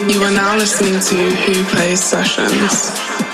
You are now listening to Who Plays Sessions.